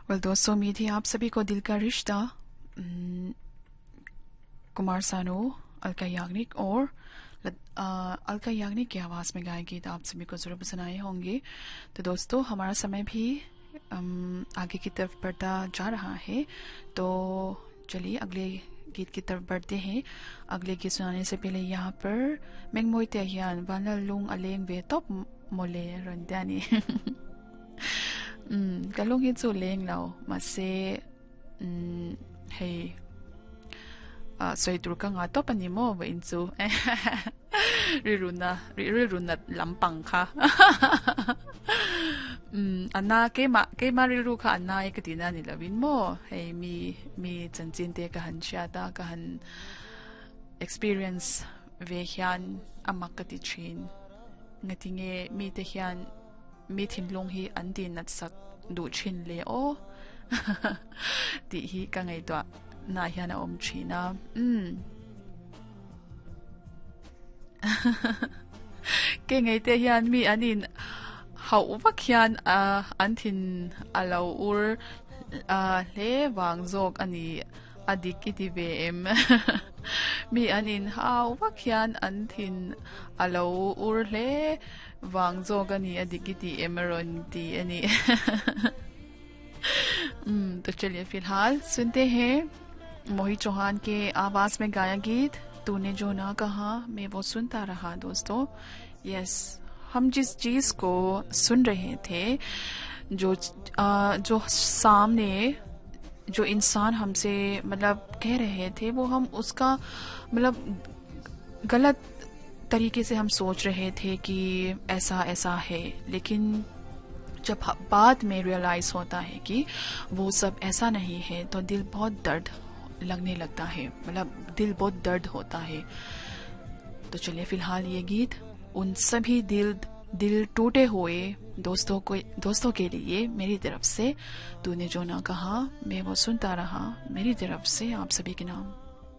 Well दोस्तों, उम्मीद है आप सभी को दिल का रिश्ता कुमार सानू, अलका याग्निक और अलका याग्निक की आवाज़ में गाए गीत आप सभी को ज़रूर पसंद आए होंगे। तो दोस्तों, हमारा समय भी आगे की तरफ बढ़ता जा रहा है, तो चलिए अगले गीत की तरफ बढ़ते हैं। अगले गीत सुनाने से पहले यहाँ पर मेंग मोइते हियान वाला लुंग अलेंग वे तोप मोले रंदानी kalung hitsu leng lao mase hey soy turka nga to panimo ba insu riruna lampang ka anna ke ma riru ka anna ikatina nilawin mo hey mi chanchin te ka han sha ta ka han experience ve hian amakati chin ngatinge mi te hian mi thinlung hi an din nat sak du chin le o ti hi ka ngai to na hian a om china ke ngai te hian mi anin hau vak hian an thin alo ur le wang jok ani adik iti ve em mi anin hau vak hian an thin alo ur le wang jok ani adik iti emeron ti ani तो चलिए फिलहाल सुनते हैं मोहित चौहान के आवाज में गाया गीत तूने जो ना कहा मैं वो सुनता रहा। दोस्तों, यस, हम जिस चीज को सुन रहे थे, जो सामने जो इंसान हमसे मतलब कह रहे थे, वो हम उसका मतलब गलत तरीके से हम सोच रहे थे कि ऐसा ऐसा है, लेकिन जब बाद में रियलाइज होता है कि वो सब ऐसा नहीं है, तो दिल बहुत दर्द लगने लगता है, मतलब दिल बहुत दर्द होता है। तो चलिए फिलहाल ये गीत उन सभी दिल टूटे हुए दोस्तों के लिए मेरी तरफ से तूने जो ना कहा मैं वो सुनता रहा, मेरी तरफ से आप सभी के नाम।